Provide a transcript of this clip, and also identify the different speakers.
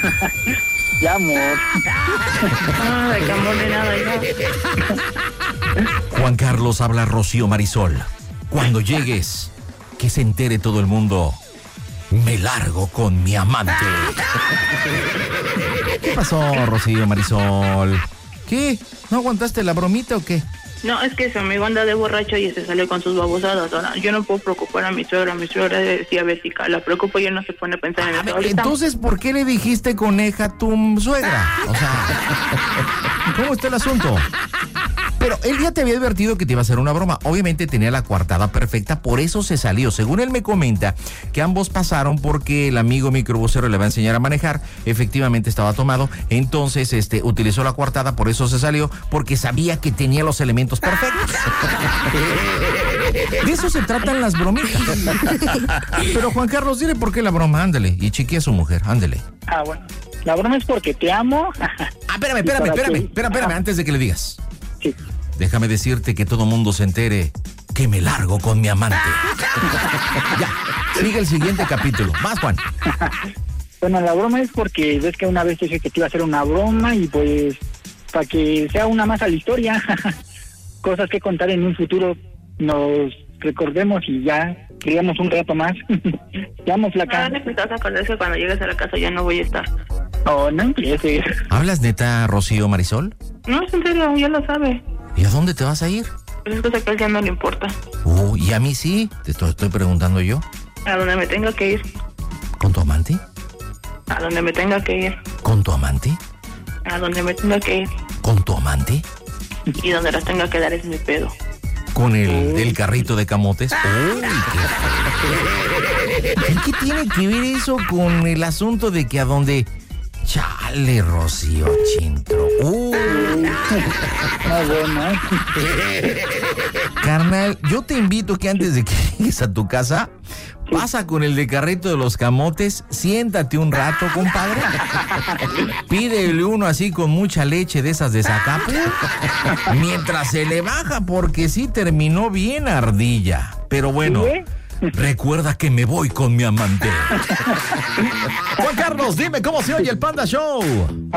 Speaker 1: Ya, amor.
Speaker 2: Ay, qué amor de nada, ya.
Speaker 3: Juan Carlos, habla Rocío Marisol. Cuando llegues, que se entere todo el mundo. Me largo con mi amante. ¿Qué pasó, Rocío Marisol? ¿Qué? ¿No aguantaste la bromita o qué?
Speaker 2: No, es que su amigo anda de borracho y se sale con sus babosadas. Ahora, yo no puedo preocupar a mi suegra es diabética. La preocupo y él no se pone a pensar en eso. Ahorita...
Speaker 3: Entonces, ¿por qué le dijiste coneja a tu suegra? O sea, ¿cómo está el asunto? Pero él ya te había advertido que te iba a hacer una broma. Obviamente tenía la coartada perfecta, por eso se salió. Según él me comenta, que ambos pasaron porque el amigo microbusero le va a enseñar a manejar. Efectivamente estaba tomado. Entonces, utilizó la coartada, por eso se salió, porque sabía que tenía los elementos perfectos. De eso se tratan las bromitas. Pero Juan Carlos, dile por qué la broma, ándale. Y chequea a su mujer, ándale.
Speaker 1: Ah, bueno. La broma es porque te amo.
Speaker 3: Espérame, antes de que le digas.
Speaker 1: Sí.
Speaker 3: Déjame decirte que todo mundo se entere que me largo con mi amante. Ya, sigue el siguiente capítulo. Más, Juan.
Speaker 1: Bueno, la broma es porque ves que una vez te dije que te iba a hacer una broma y pues para que sea una más a la historia. Cosas que contar en un futuro, nos recordemos y ya queríamos un rato más. Te amo, flaca.
Speaker 2: Ahora te vas a acordar que cuando llegues a la casa ya no voy a estar.
Speaker 1: Oh, no empieces.
Speaker 3: ¿Hablas neta, Rocío Marisol?
Speaker 2: No, es en serio, ya lo sabe.
Speaker 3: ¿Y a dónde te vas a ir?
Speaker 2: Pues es cosa que a él ya no le importa.
Speaker 3: Y a mí sí, te estoy preguntando yo.
Speaker 2: A donde me tenga que ir.
Speaker 3: ¿Con tu amante?
Speaker 2: A donde me tenga que ir.
Speaker 3: ¿Con tu amante?
Speaker 2: A donde me tenga que ir.
Speaker 3: ¿Con tu amante?
Speaker 2: Y donde las tenga que dar es mi pedo.
Speaker 3: ¿Con el del carrito de camotes? ¡Uy, qué tiene que ver eso con el asunto de que a donde... Chale, Rocío Chintro. Carnal, yo te invito que antes de que llegues a tu casa, pasa con el de carrito de los camotes, siéntate un rato, compadre. Pídele uno así con mucha leche de esas de Zacapu, mientras se le baja, porque sí terminó bien ardilla. Pero bueno... Recuerda que me voy con mi amante. Juan Carlos, dime cómo se oye el Panda Show.